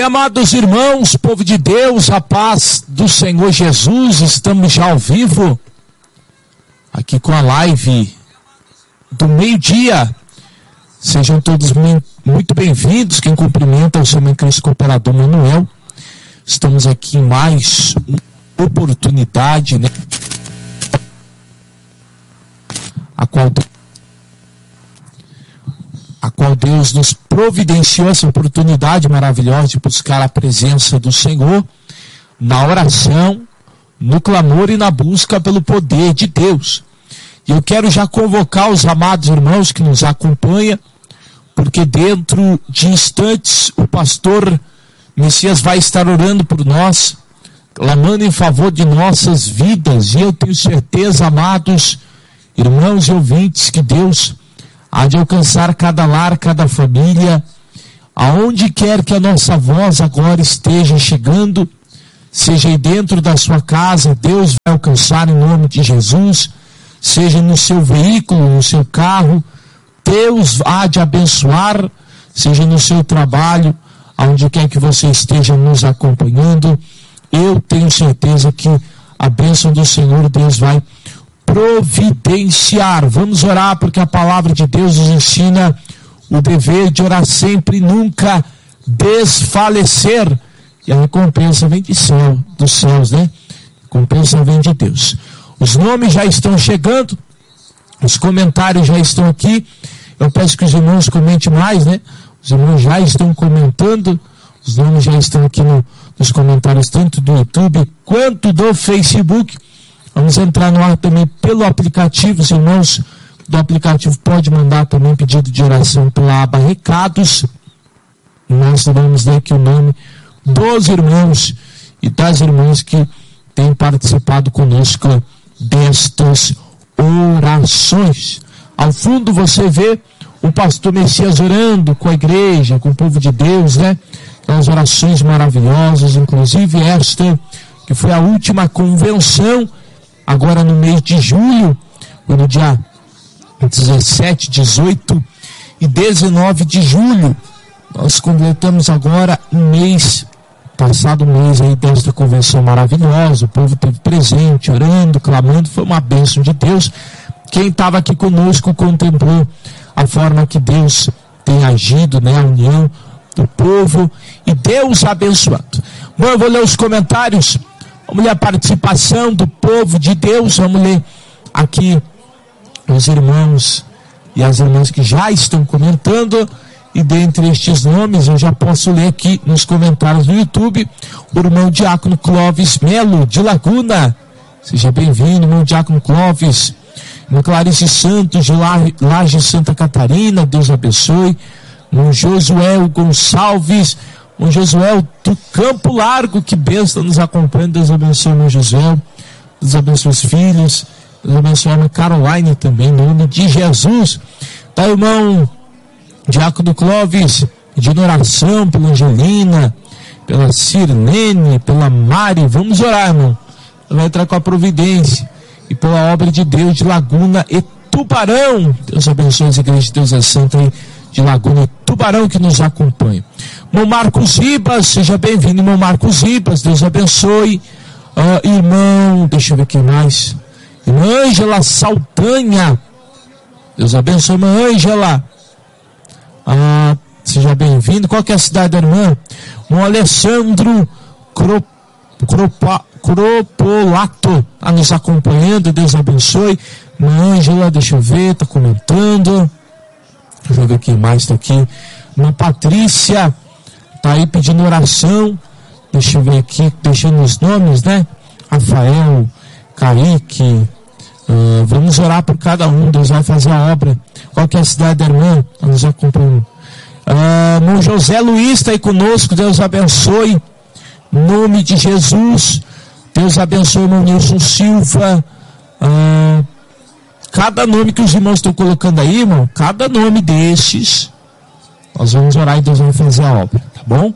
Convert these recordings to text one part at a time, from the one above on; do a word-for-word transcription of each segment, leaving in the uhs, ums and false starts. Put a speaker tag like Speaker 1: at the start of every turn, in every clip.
Speaker 1: Bem, amados irmãos, povo de Deus, a paz do Senhor Jesus, estamos já ao vivo, aqui com a live do meio-dia. Sejam todos muito bem-vindos. Quem cumprimenta é o seu irmão Cristo Cooperador Manuel. Estamos aqui em mais uma oportunidade, né? A qual, a qual Deus nos providenciou essa oportunidade maravilhosa de buscar a presença do Senhor na oração, no clamor e na busca pelo poder de Deus. E eu quero já convocar os amados irmãos que nos acompanham, porque dentro de instantes o pastor Messias vai estar orando por nós, clamando em favor de nossas vidas. E eu tenho certeza, amados irmãos e ouvintes, que Deus há de alcançar cada lar, cada família, aonde quer que a nossa voz agora esteja chegando, seja aí dentro da sua casa, Deus vai alcançar em nome de Jesus, seja no seu veículo, no seu carro, Deus há de abençoar, seja no seu trabalho, aonde quer que você esteja nos acompanhando. Eu tenho certeza que a bênção do Senhor Deus vai providenciar. Vamos orar, porque a palavra de Deus nos ensina o dever de orar sempre e nunca desfalecer. E a recompensa vem de céu, dos céus, né? A recompensa vem de Deus. Os nomes já estão chegando, os comentários já estão aqui. Eu peço que os irmãos comentem mais, né? Os irmãos já estão comentando, os nomes já estão aqui no, nos comentários, tanto do YouTube quanto do Facebook. Vamos entrar no ar também pelo aplicativo. Os irmãos do aplicativo podem mandar também pedido de oração pela aba Recados. Nós vamos ler aqui o nome dos irmãos e das irmãs que têm participado conosco destas orações. Ao fundo você vê o pastor Messias orando com a igreja, com o povo de Deus, né? Aquelas orações maravilhosas, inclusive esta, que foi a última convenção, agora no mês de julho, no dia dezessete, dezoito e dezenove de julho. Nós completamos agora um mês, passado um mês aí desta convenção maravilhosa. O povo esteve presente, orando, clamando, foi uma bênção de Deus. Quem estava aqui conosco contemplou a forma que Deus tem agido, né? A união do povo e Deus abençoando. Bom, eu vou ler os comentários. Vamos ler a participação do povo de Deus. Vamos ler aqui os irmãos e as irmãs que já estão comentando. E dentre estes nomes, eu já posso ler aqui nos comentários do YouTube, o irmão Diácono Clóvis Melo, de Laguna. Seja bem-vindo, irmão Diácono Clóvis. Irmão Clarice Santos, de Laje, Santa Catarina, Deus abençoe. Irmão Josué Gonçalves, irmão Josué do Campo Largo, que bênção, nos acompanha. Deus abençoe, irmão Josué. Deus abençoe os filhos. Deus abençoe a irmã Caroline também, em nome de Jesus. Tá, irmão Diácono Clóvis, pedindo oração pela Angelina, pela Sirlene, pela Mari. Vamos orar, irmão. Vai entrar com a providência. E pela obra de Deus de Laguna e Tubarão. Deus abençoe as igrejas de Deus é Santo aí de Laguna e Tubarão que nos acompanham. Irmão Marcos Ribas, seja bem-vindo, irmão Marcos Ribas. Deus abençoe. Uh, irmão, deixa eu ver quem mais. Irmã Ângela Saldanha. Deus abençoe, irmã Ângela. Ah, seja bem-vindo. Qual que é a cidade da irmã? O Alessandro Cro, Cropa, Cropolato está nos acompanhando. Deus abençoe. Irmã Ângela, deixa eu ver, está comentando. Deixa eu ver quem mais está aqui. Irmã Patrícia está aí pedindo oração. Deixa eu ver aqui, deixando os nomes, né? Rafael, Kaique. Uh, vamos orar por cada um. Deus vai fazer a obra. Qual que é a cidade da irmã? Nos acompanhando. Uh, irmão José Luiz está aí conosco. Deus abençoe. Em nome de Jesus. Deus abençoe, irmão Nilson Silva. Uh, cada nome que os irmãos estão colocando aí, irmão, cada nome desses, nós vamos orar e Deus vai fazer a obra, tá bom?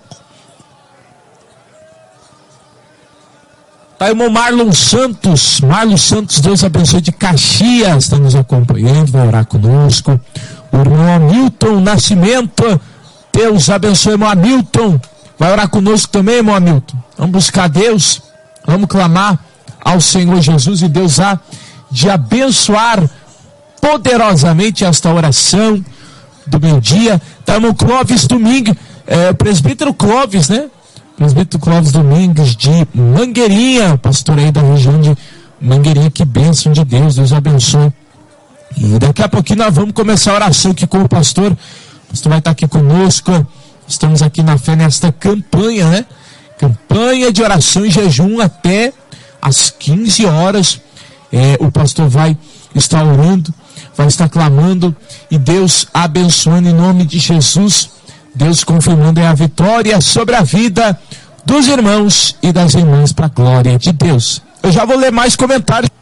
Speaker 1: Tá, irmão Marlon Santos, Marlon Santos, Deus abençoe, de Caxias, está nos acompanhando, vai orar conosco. O irmão Hamilton Nascimento, Deus abençoe, irmão Hamilton, Vai orar conosco também, irmão Hamilton? Vamos buscar Deus, vamos clamar ao Senhor Jesus e Deus há de abençoar poderosamente esta oração do meio-dia. Tá, irmão Clóvis Domingues, é, presbítero Clóvis, né? Presbítero Clóvis Domingues de Mangueirinha, pastor aí da região de Mangueirinha, que bênção de Deus, Deus abençoe. E daqui a pouquinho nós vamos começar a oração aqui com o pastor. O pastor vai estar aqui conosco. Estamos aqui na fé nesta campanha, né? Campanha de oração e jejum até às quinze horas. É, o pastor vai estar orando, vai estar clamando e Deus abençoando em nome de Jesus. Deus confirmando a vitória sobre a vida dos irmãos e das irmãs para a glória de Deus. Eu já vou ler mais comentários.